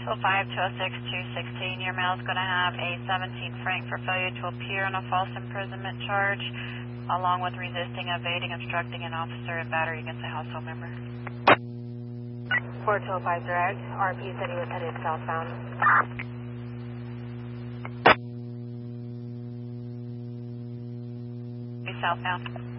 206-216, your mail is going to have a 17 franc for failure to appear on a false imprisonment charge, along with resisting, evading, obstructing an officer and battery against a household member. 4205 direct, RP said he was headed southbound. Be southbound.